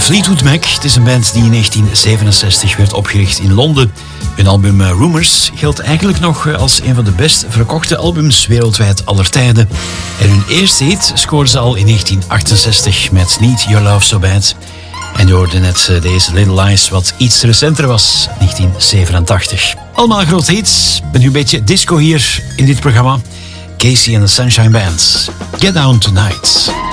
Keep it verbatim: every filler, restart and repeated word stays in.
Fleetwood Mac. Het is een band die in negentien zevenenzestig werd opgericht in Londen. Hun album Rumours geldt eigenlijk nog als een van de best verkochte albums wereldwijd aller tijden. En hun eerste hit scoorden ze al in negentien achtenzestig met Need Your Love So Bad. En je hoorde net deze Little Lies, wat iets recenter was, negentien zevenentachtig. Allemaal grote hits. Ben nu een beetje disco hier in dit programma. Casey and the Sunshine Band. Get Down Tonight.